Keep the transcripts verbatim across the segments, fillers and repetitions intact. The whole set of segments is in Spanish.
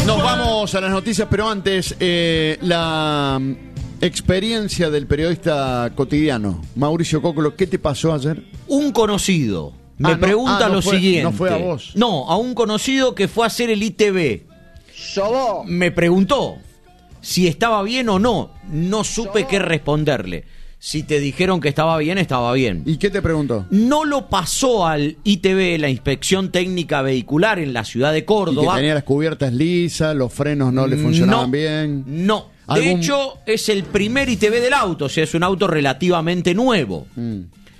Nos vamos a las noticias, pero antes, eh, la experiencia del periodista cotidiano. Mauricio Cocolo, ¿qué te pasó ayer? Un conocido me Ah, no, pregunta ah, no lo fue- siguiente. no fue a vos. No, a un conocido que fue a hacer el I T V. Sobó. Me preguntó si estaba bien o no. No supe qué responderle. Si te dijeron que estaba bien, estaba bien. ¿Y qué te preguntó? No lo pasó al I T V, la Inspección Técnica Vehicular en la ciudad de ¿Y que Córdoba. tenía las cubiertas lisas, los frenos no le funcionaban No, bien? No. De ¿Algún- hecho, es el primer I T V del auto, o sea, es un auto relativamente nuevo. Mm.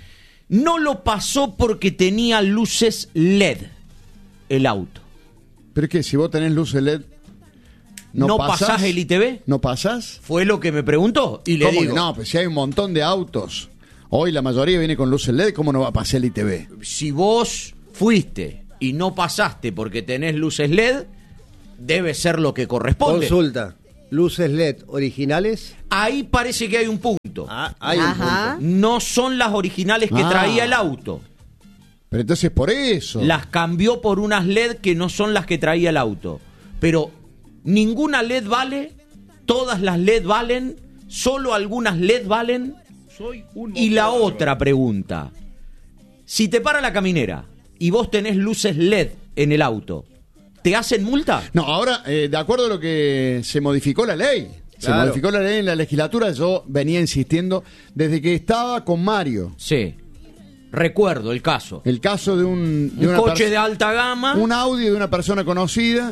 No lo pasó porque tenía luces L E D el auto. ¿Pero es que si vos tenés luces L E D, no, ¿No pasás? pasás el I T V? ¿No pasás? Fue lo que me preguntó y le ¿Cómo que digo, no? Pues si hay un montón de autos. Hoy la mayoría viene con luces L E D, ¿cómo no va a pasar el I T V? si vos fuiste y no pasaste porque tenés luces L E D, debe ser lo que corresponde. Consulta. Luces L E D originales. Ahí parece que hay un punto. Ah, hay un Ajá. punto. No son las originales que Ah. traía el auto. Pero entonces por eso. Las cambió por unas L E D que no son las que traía el auto. Pero ninguna L E D vale, todas las L E D valen, solo algunas L E D valen. Y la otra pregunta, si te para la caminera y vos tenés luces L E D en el auto, ¿te hacen multa? No, ahora, eh, de acuerdo a lo que se modificó la ley. Se Claro. modificó la ley en la legislatura, yo venía insistiendo desde que estaba con Mario. Sí, recuerdo el caso. El caso de un... de Un una coche pers- de alta gama. Un audio de una persona conocida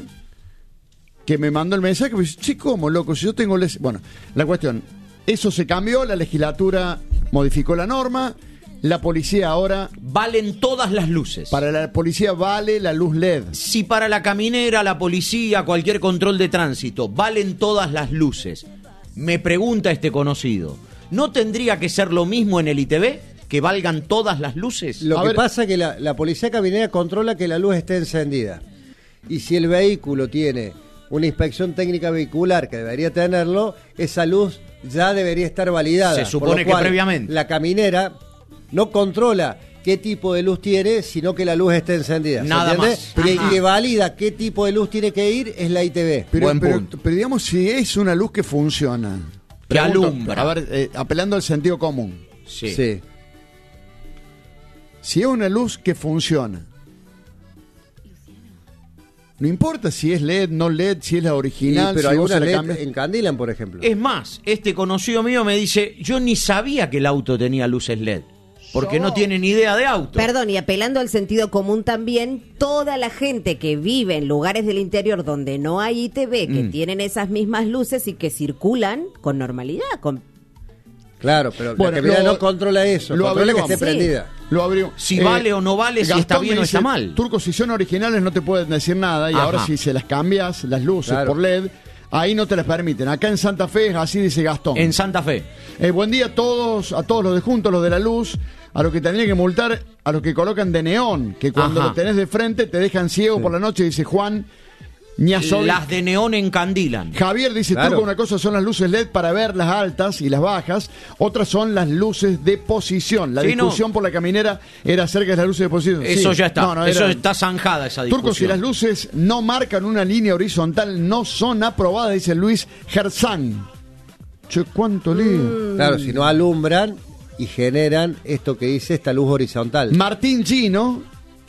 que me mandó el mensaje y me dice, sí, ¿cómo, loco? Si yo tengo... les-". Bueno, la cuestión, eso se cambió, la legislatura modificó la norma, la policía ahora, Valen todas las luces. para la policía vale la luz L E D. Si para la caminera, la policía, cualquier control de tránsito, valen todas las luces, me pregunta este conocido, ¿no tendría que ser lo mismo en el I T V? ¿Que valgan todas las luces? Lo A que ver. pasa es que la, la policía caminera controla que la luz esté encendida. Y si el vehículo tiene una inspección técnica vehicular, que debería tenerlo, esa luz ya debería estar validada. Se Por supone lo que cual, previamente. La caminera no controla qué tipo de luz tiene, sino que la luz esté encendida. ¿se Nada entiende? más. Y el Ajá. que valida qué tipo de luz tiene que ir es la I T V. Pero, Buen pero, punto. pero digamos, si es una luz que funciona. Que alumbra. A ver, eh, apelando al sentido común. Sí. Sí. Si es una luz que funciona, no importa si es L E D, no L E D, si es la Y- original, pero si vos algunas se la L E D cambias. encandilan, por ejemplo. Es más, este conocido mío me dice, yo ni sabía que el auto tenía luces L E D, porque no tiene ni idea de auto. Perdón, y apelando al sentido común también, toda la gente que vive en lugares del interior donde no hay I T V, que Mm. tienen esas mismas luces y que circulan con normalidad, con Claro, pero Bueno, la caminera lo- no controla eso, lo controla que averiguamos. esté Sí. prendida. Lo abrió. Si vale o no vale, si está bien me o está dice, mal. Turco, si son originales no te pueden decir nada y Ajá. ahora si se las cambias, las luces Claro. por L E D, ahí no te las permiten. Acá en Santa Fe es así, dice Gastón. En Santa Fe. Eh, buen día a todos, a todos los de juntos, los de la luz, a los que tendrían que multar, a los que colocan de neón, que cuando Ajá. lo tenés de frente te dejan ciego por la noche, dice Juan Ñazovi. Las de neón encandilan. Javier dice, Claro. Turco, una cosa son las luces L E D para ver las altas y las bajas, otras son las luces de posición. La Sí, discusión no. por la caminera era acerca de las luces de posición. Eso Sí. ya está. No, no, Eso era- está zanjada esa discusión. Turco, si las luces no marcan una línea horizontal, no son aprobadas, dice Luis Gerzán. Che, cuánto lío. Claro, si no alumbran y generan esto que dice esta luz horizontal. Martín Gino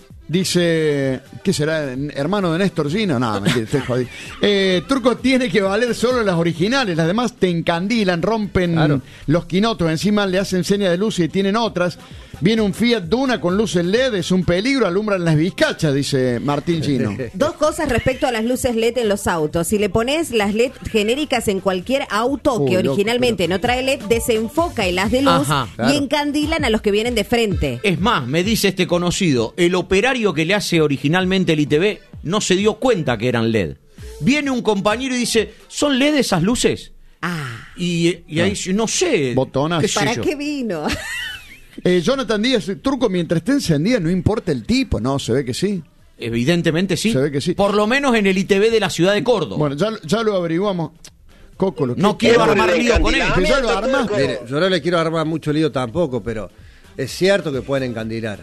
dice, ¿qué será? ¿Hermano de Néstor Gino? No, mentira, estoy jodido. Eh, Turco, tiene que valer solo las originales, las demás te encandilan, rompen Claro. los quinotos, encima le hacen seña de luz y tienen otras. Viene un Fiat Duna con luces L E D, es un peligro, alumbran las vizcachas, dice Martín Gino. Dos cosas respecto a las luces L E D en los autos. Si le pones las L E D genéricas en cualquier auto Uy, que loco, originalmente no trae L E D, desenfoca en las de luz Ajá, claro. y encandilan a los que vienen de frente. Es más, me dice este conocido, el operario que le hace originalmente el I T V no se dio cuenta que eran L E D. Viene un compañero y dice, ¿son L E D esas luces? Ah, Y, y ahí dice, no sé. Botonas. qué sé ¿para yo. qué vino? Eh, Jonathan Díaz, Turco, mientras esté encendida, no importa el tipo, no, se ve que sí. Evidentemente sí. Se ve que sí. Por lo menos en el I T V de la ciudad de Córdoba. Bueno, ya, ya lo averiguamos. Coco, lo que- No quiero ¿Qué- armar lío con él. Que ya lo armaste. Mire, yo no le quiero armar mucho lío tampoco, pero es cierto que pueden encandilar.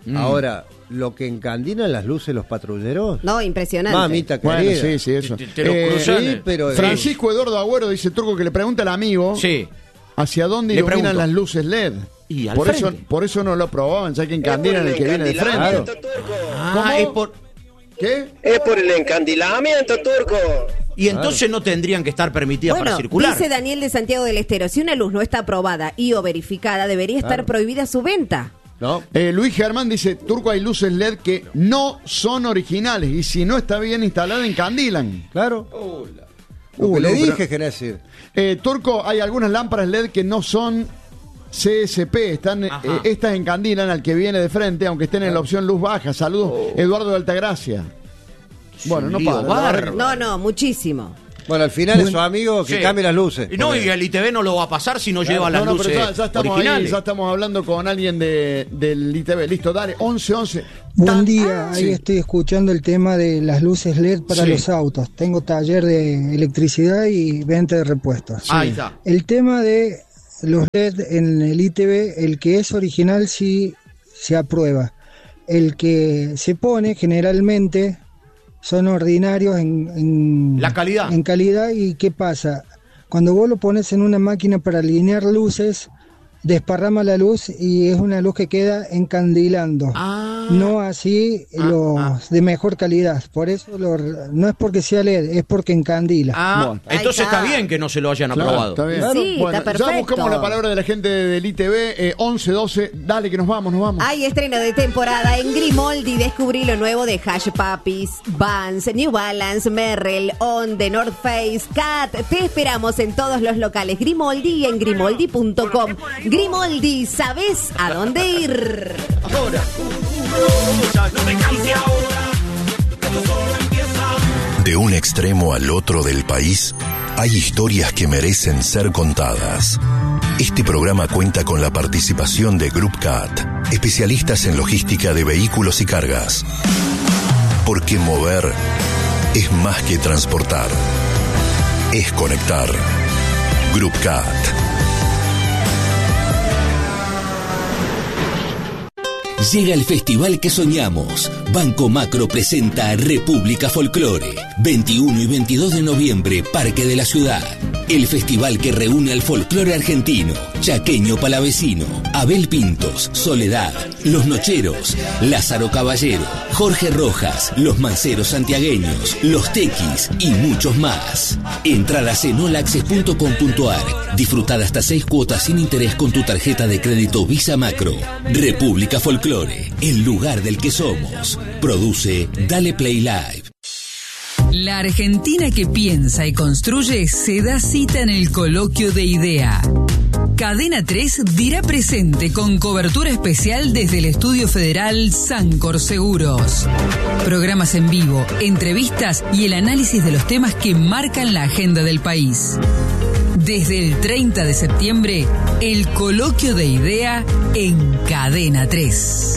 Mm. Ahora, lo que encandilan las luces los patrulleros. No, impresionante. Mamita querida. Bueno, sí, sí, eso. Te, te lo Eh, cruzan, sí, pero Francisco Eduardo Agüero dice, Turco, que le pregunta al amigo Sí. hacia dónde Le iluminan pregunto. las luces L E D. Y al por eso, frente. por eso no lo probaban, ya que encandilan el que viene de frente. Claro. Ah, ¿Cómo? es por... ¿Qué? Es por el encandilamiento, Turco. Y entonces no tendrían que estar permitidas Bueno, para circular. dice Daniel de Santiago del Estero, si una luz no está aprobada y o verificada, debería estar Claro. prohibida su venta. ¿No? Eh, Luis Germán dice, Turco, hay luces L E D que no son originales y si no está bien instalada, encandilan. Claro. Lo Uh, que le no, dije, pero- quería decir. Eh, Turco, hay algunas lámparas L E D que no son C S P, están, eh, Ajá. estas encandilan al que viene de frente, aunque estén en la opción luz baja. Saludos, Eduardo de Altagracia. Bueno, no lío para. la bárbaro. verdad que- No, no, muchísimo. Bueno, al final es su amigo que Sí. cambie las luces. No, porque- y el I T V no lo va a pasar si no lleva las No, no, luces pero ya, ya estamos originales. ahí, ya estamos hablando con alguien de, del I T V. Listo, dale, once once. Buen Tan- día, Ah, ahí sí. estoy escuchando el tema de las luces L E D para Sí. los autos. Tengo taller de electricidad y venta de repuestos. Ahí está. El tema de los L E D en el I T V, el que es original sí se aprueba. El que se pone generalmente son ordinarios en, en- La calidad. en calidad. ¿Y qué pasa? Cuando vos lo pones en una máquina para alinear luces, desparrama la luz y es una luz que queda encandilando. Ah. No así Ah, los ah. de mejor calidad. Por eso lo- no es porque sea L E D, es porque encandila. Ah, Bueno. entonces Ahí está. está bien que no se lo hayan Claro, aprobado. está bien. Sí, Bueno, está ya perfecto. buscamos la palabra de la gente del I T V, eh, once doce. Dale, que nos vamos, nos vamos. Hay estreno de temporada en Grimoldi. Descubrí lo nuevo de Hush Puppies, Vans, New Balance, Merrell, On, The North Face, Cat. Te esperamos en todos los locales Grimoldi y en grimoldi punto com. Grimoldi, ¿sabes a dónde ir? Ahora. De un extremo al otro del país, hay historias que merecen ser contadas. Este programa cuenta con la participación de Group Cat, especialistas en logística de vehículos y cargas. Porque mover es más que transportar, es conectar. Group Cat. Llega el festival que soñamos. Banco Macro presenta República Folclore. veintiuno y veintidós de noviembre, Parque de la Ciudad. El festival que reúne al folclore argentino, chaqueño palavecino, Abel Pintos, Soledad, Los Nocheros, Lázaro Caballero, Jorge Rojas, Los Manceros Santiagueños, Los Tequis y muchos más. Entradas en all access punto com punto a r. Disfruta de hasta seis cuotas sin interés con tu tarjeta de crédito Visa Macro. República Folclore, el lugar del que somos. Produce Dale Play Live. La Argentina que piensa y construye se da cita en el Coloquio de Idea. Cadena tres dirá presente con cobertura especial desde el Estudio Federal Sancor Seguros. Programas en vivo, entrevistas y el análisis de los temas que marcan la agenda del país. Desde el treinta de septiembre, el Coloquio de Idea en Cadena tres.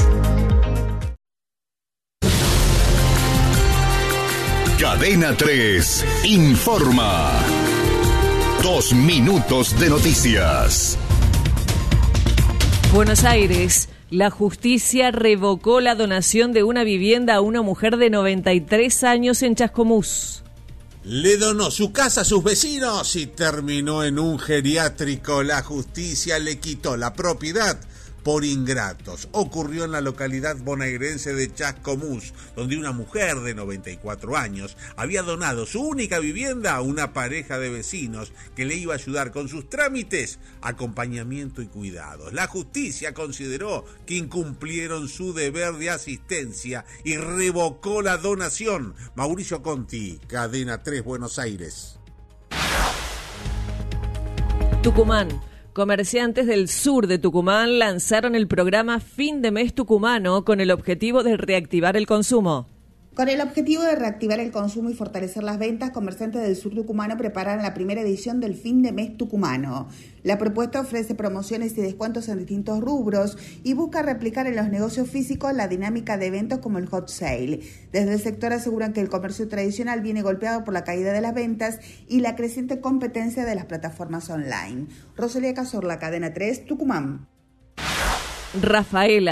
Cadena tres informa. Dos minutos de noticias. Buenos Aires. La justicia revocó la donación de una vivienda a una mujer de noventa y tres años en Chascomús. Le donó su casa a sus vecinos y terminó en un geriátrico. La justicia le quitó la propiedad por ingratos. Ocurrió en la localidad bonaerense de Chascomús, donde una mujer de noventa y cuatro años había donado su única vivienda a una pareja de vecinos que le iba a ayudar con sus trámites, acompañamiento y cuidados. La justicia consideró que incumplieron su deber de asistencia y revocó la donación. Mauricio Conti, Cadena tres, Buenos Aires. Tucumán. Comerciantes del sur de Tucumán lanzaron el programa Fin de Mes Tucumano con el objetivo de reactivar el consumo. Con el objetivo de reactivar el consumo y fortalecer las ventas, comerciantes del sur tucumano preparan la primera edición del Fin de Mes Tucumano. La propuesta ofrece promociones y descuentos en distintos rubros y busca replicar en los negocios físicos la dinámica de eventos como el hot sale. Desde el sector aseguran que el comercio tradicional viene golpeado por la caída de las ventas y la creciente competencia de las plataformas online. Rosalía Cazorla, Cadena tres, Tucumán. Rafaela.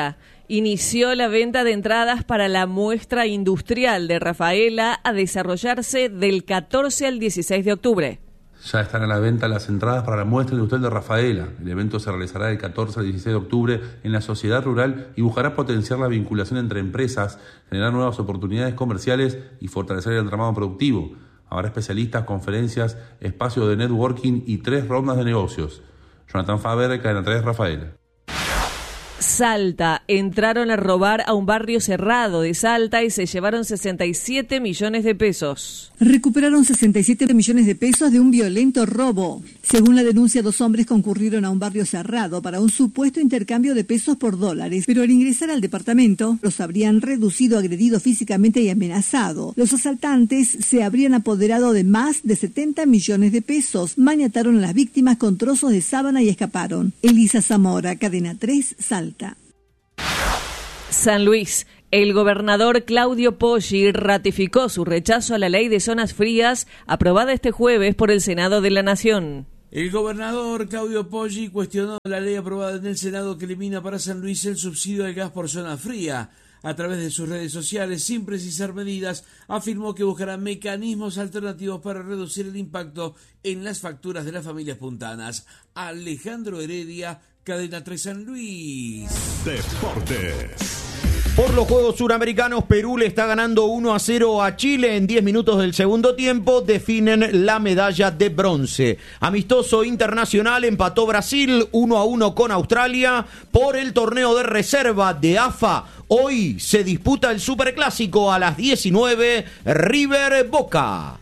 inició la venta de entradas para la muestra industrial de Rafaela a desarrollarse del catorce al dieciséis de octubre. Ya están a la venta las entradas para la muestra industrial de Rafaela. El evento se realizará del catorce al dieciséis de octubre en la sociedad rural y buscará potenciar la vinculación entre empresas, generar nuevas oportunidades comerciales y fortalecer el entramado productivo. Habrá especialistas, conferencias, espacio de networking y tres rondas de negocios. Jonathan Faber, Cadena tres, Rafaela. Salta. Entraron a robar a un barrio cerrado de Salta y se llevaron sesenta y siete millones de pesos. Recuperaron sesenta y siete millones de pesos de un violento robo. Según la denuncia, dos hombres concurrieron a un barrio cerrado para un supuesto intercambio de pesos por dólares, pero al ingresar al departamento los habrían reducido, agredido físicamente y amenazado. Los asaltantes se habrían apoderado de más de setenta millones de pesos, maniataron a las víctimas con trozos de sábana y escaparon. Elisa Zamora, Cadena tres, Salta. San Luis. El gobernador Claudio Poggi ratificó su rechazo a la ley de zonas frías aprobada este jueves por el Senado de la Nación. El gobernador Claudio Poggi cuestionó la ley aprobada en el Senado que elimina para San Luis el subsidio al gas por zona fría. A través de sus redes sociales, sin precisar medidas, afirmó que buscará mecanismos alternativos para reducir el impacto en las facturas de las familias puntanas. Alejandro Heredia, Cadena tres San Luis. Deportes. Por los Juegos Suramericanos, Perú le está ganando uno a cero a Chile en diez minutos del segundo tiempo. Definen la medalla de bronce. Amistoso internacional, empató Brasil uno a uno con Australia. Por el torneo de reserva de A F A, hoy se disputa el Superclásico a las diecinueve, River Boca.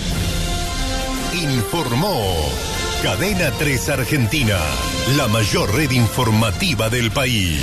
Informó Cadena tres Argentina, la mayor red informativa del país.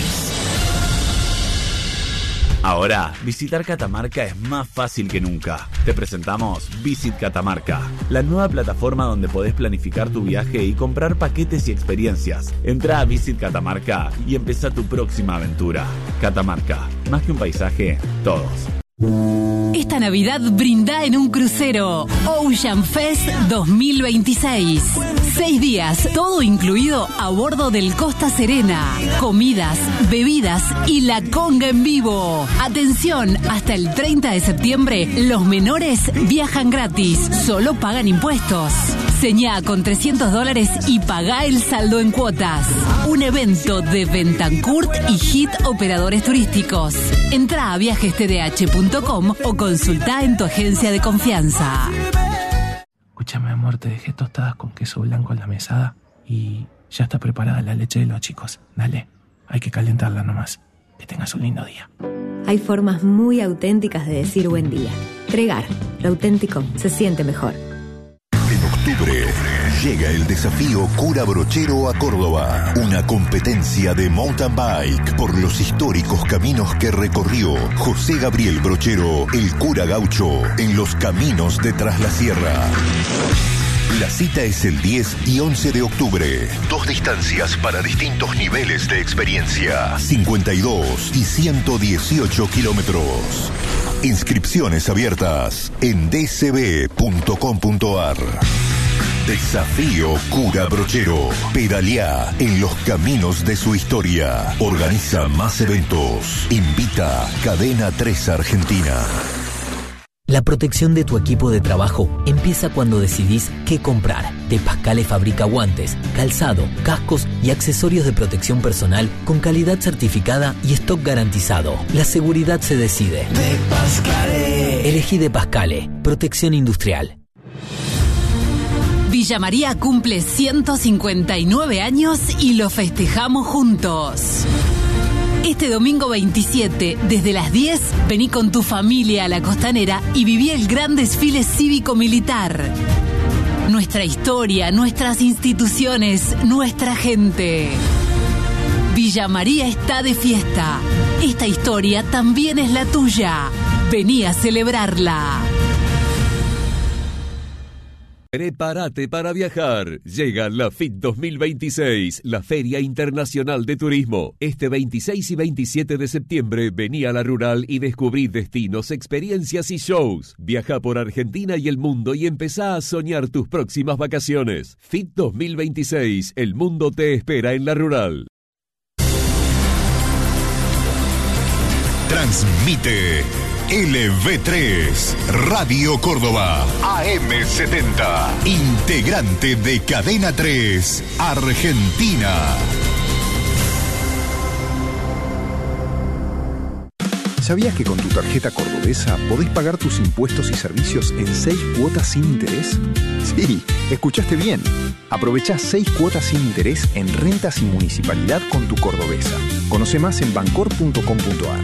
Ahora, visitar Catamarca es más fácil que nunca. Te presentamos Visit Catamarca, la nueva plataforma donde podés planificar tu viaje y comprar paquetes y experiencias. Entrá a Visit Catamarca y empezá tu próxima aventura. Catamarca, más que un paisaje, todos. Esta Navidad brinda en un crucero. Ocean Fest dos mil veintiséis. Seis días, todo incluido a bordo del Costa Serena. Comidas, bebidas y la conga en vivo. Atención, hasta el treinta de septiembre, los menores viajan gratis. Solo pagan impuestos. Señá con trescientos dólares y pagá el saldo en cuotas. Un evento de Bentancourt y Hit Operadores Turísticos. Entrá a viajes t d h punto com o consultá en tu agencia de confianza. Escúchame, amor, te dejé tostadas con queso blanco en la mesada y ya está preparada la leche de los chicos. Dale, hay que calentarla nomás. Que tengas un lindo día. Hay formas muy auténticas de decir buen día. Tregar, lo auténtico se siente mejor. En octubre llega el desafío Cura Brochero a Córdoba, una competencia de mountain bike por los históricos caminos que recorrió José Gabriel Brochero, el cura gaucho, en los caminos de Tras la Sierra. La cita es el diez y once de octubre. Dos distancias para distintos niveles de experiencia. cincuenta y dos y ciento dieciocho kilómetros. Inscripciones abiertas en d c b punto com punto a r. Desafío Cura Brochero. Pedaleá en los caminos de su historia. Organiza más eventos. Invita Cadena tres Argentina. La protección de tu equipo de trabajo empieza cuando decidís qué comprar. De Pascale fabrica guantes, calzado, cascos y accesorios de protección personal con calidad certificada y stock garantizado. La seguridad se decide. De Pascale. Elegí De Pascale. Protección industrial. Villa María cumple ciento cincuenta y nueve años y lo festejamos juntos. Este domingo veintisiete, desde las diez, vení con tu familia a la Costanera y viví el gran desfile cívico-militar. Nuestra historia, nuestras instituciones, nuestra gente. Villa María está de fiesta. Esta historia también es la tuya. Vení a celebrarla. Prepárate para viajar. Llega la F I T dos mil veintiséis, la Feria Internacional de Turismo. Este veintiséis y veintisiete de septiembre vení a la Rural y descubrí destinos, experiencias y shows. Viaja por Argentina y el mundo y empezá a soñar tus próximas vacaciones. F I T dos mil veintiséis, el mundo te espera en la Rural. Transmite L V tres, Radio Córdoba, A M setenta, integrante de Cadena tres, Argentina. ¿Sabías que con tu tarjeta cordobesa podés pagar tus impuestos y servicios en seis cuotas sin interés? Sí, escuchaste bien. Aprovechá seis cuotas sin interés en rentas y municipalidad con tu cordobesa. Conoce más en bancor punto com punto a r.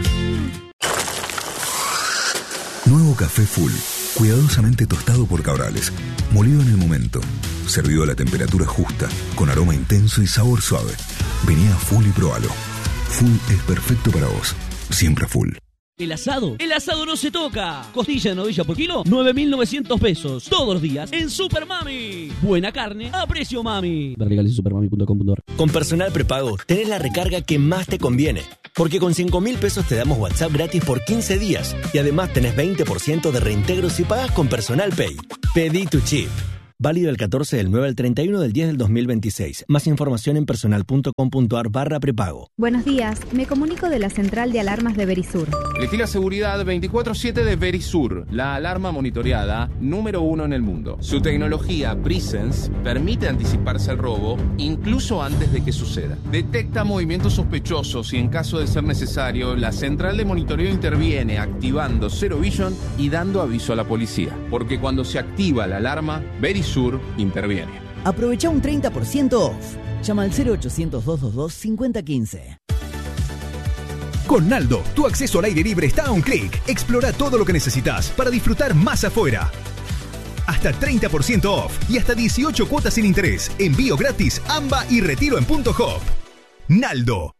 Nuevo café Full, cuidadosamente tostado por Cabrales, molido en el momento, servido a la temperatura justa, con aroma intenso y sabor suave. Vení a Full y probalo. Full es perfecto para vos, siempre Full. El asado, el asado no se toca. Costilla de novilla por kilo, nueve mil novecientos pesos. Todos los días en Super Mami. Buena carne a precio mami. Ver legales en supermami punto com punto a r. Con Personal Prepago tenés la recarga que más te conviene. Porque con cinco mil pesos te damos WhatsApp gratis por quince días. Y además tenés veinte por ciento de reintegro si pagas con Personal Pay. Pedí tu chip. Válido del catorce del nueve al treinta y uno del diez del dos mil veintiséis. Más información en personal punto com punto a r barra prepago. Buenos días, me comunico de la central de alarmas de Verisur. Elegí la seguridad veinticuatro siete de Verisur, la alarma monitoreada número uno en el mundo. Su tecnología Presence permite anticiparse al robo incluso antes de que suceda. Detecta movimientos sospechosos y en caso de ser necesario, la central de monitoreo interviene activando Zero Vision y dando aviso a la policía. Porque cuando se activa la alarma, Verisur Sur interviene. Aprovecha un treinta por ciento off. Llama al cero ochocientos, doscientos veintidós, cincuenta quince. Con Naldo, tu acceso al aire libre está a un clic. Explora todo lo que necesitas para disfrutar más afuera. Hasta treinta por ciento off y hasta dieciocho cuotas sin interés. Envío gratis, AMBA y retiro en punto hop. Naldo.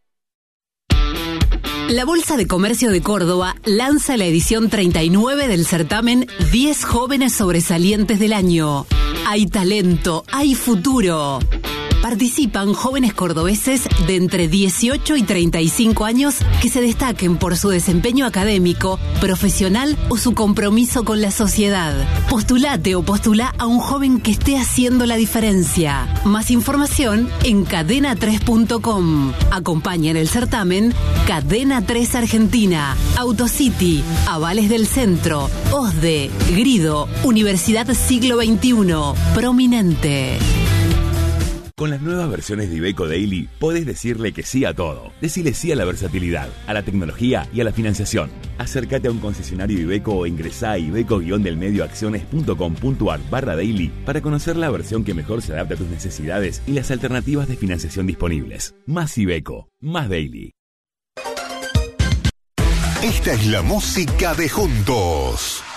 La Bolsa de Comercio de Córdoba lanza la edición treinta y nueve del certamen diez jóvenes sobresalientes del año. Hay talento, hay futuro. Participan jóvenes cordobeses de entre dieciocho y treinta y cinco años que se destaquen por su desempeño académico, profesional o su compromiso con la sociedad. Postulate o postula a un joven que esté haciendo la diferencia. Más información en cadena tres punto com. Acompaña en el certamen Cadena tres Argentina, Autocity, Avales del Centro, OSDE, Grido, Universidad Siglo veintiuno, Prominente. Con las nuevas versiones de Iveco Daily, podés decirle que sí a todo. Decile sí a la versatilidad, a la tecnología y a la financiación. Acércate a un concesionario Iveco o ingresá a iveco-delmedioacciones punto com punto a r barra daily para conocer la versión que mejor se adapta a tus necesidades y las alternativas de financiación disponibles. Más Iveco, más Daily. Esta es la música de Juntos.